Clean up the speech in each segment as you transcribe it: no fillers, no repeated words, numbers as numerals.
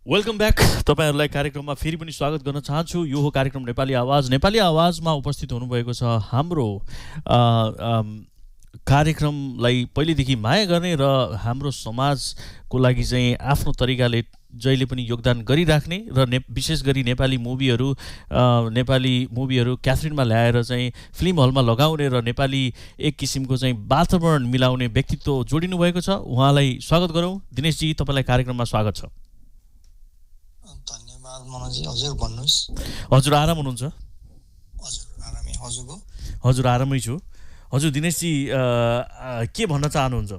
Welcome back तपाईहरुलाई कार्यक्रममा फेरि पनि स्वागत गर्न चाहन्छु। यो हो कार्यक्रम नेपाली आवाज। नेपाली आवाजमा उपस्थित हुनुभएको छ हाम्रो कार्यक्रमलाई पहिलेदेखि माया गर्ने र हाम्रो समाजको लागि चाहिँ आफ्नो तरिकाले जहिले पनि योगदान गरिराख्ने र विशेष गरी नेपाली मुभीहरू क्याथरिनमा ल्याएर चाहिँ फिल्म हलमा लगाउने र नेपाली एक किसिमको चाहिँ वातावरण मिलाउने व्यक्तित्व जोडिनु भएको छ। उहाँलाई स्वागत गरौँ। दिनेशजी, तपाईलाई कार्यक्रममा स्वागत छ। धन्यवाद मनोजी। हजुर भन्नुस्। हजुर आराम हुनुहुन्छ? हजुर आरामै। हजुरको? हजुर आरामै छु। हजुर दिनेशजी, के भन्न चाहनुहुन्छ?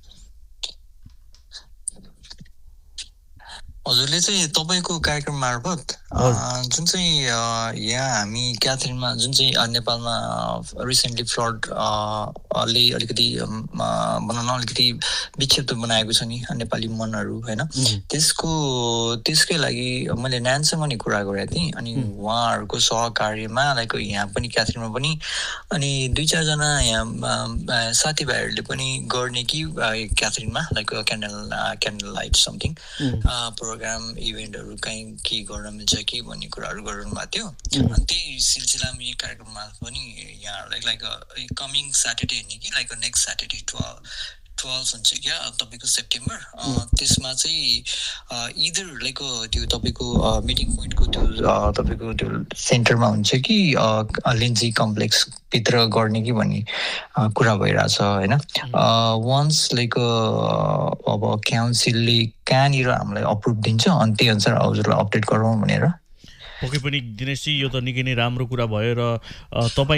हजुरले चाहिँ तपाईको कार्यक्रम मार्फत जुन चाहिँ यहाँ हामी क्याथरिनमा जुन चाहिँ नेपालमा रिसेन्टली फ्लड ले अलिकति भनौँ न अलिकति विक्षेप बनाएको छ नि नेपाली मनहरू हैन, त्यसकै लागि मैले न्यानसँग नि कुरा गरेको थिएँ। अनि उहाँहरूको सहकार्यमा लाइक यहाँ पनि क्याथरिनमा पनि अनि 2-4 जना यहाँ साथीभाइहरूले पनि गर्ने कि क्याथरिनमा like candle light something programme इभेन्टहरू कहीँ के गर्न मिल्छ कि भन्ने कुराहरू गर्नु भएको थियो। अनि त्यही सिलसिलामा यो कार्यक्रममा पनि यहाँहरूलाई लाइक कमिङ स्याटरडे नि कि लाइक नेक्स्ट स्याटरडे 12 हुन्छ क्या तपाईँको सेप्टेम्बर। त्यसमा चाहिँ इदर लाइक त्यो तपाईँको मिटिङ पोइन्टको त्यो तपाईँको त्यो सेन्टरमा हुन्छ कि लिन्जी कम्प्लेक्स भित्र गर्ने कि भन्ने कुरा भइरहेछ होइन। वन्स लाइक अब काउन्सिलले कहाँनिर हामीलाई अप्रुभ दिन्छ अनि त्यही अनुसार हजुरलाई अपडेट गरौँ भनेर। पक्कै पनि दिनेशजी, यो त निकै नै राम्रो कुरा भयो र तपाईँ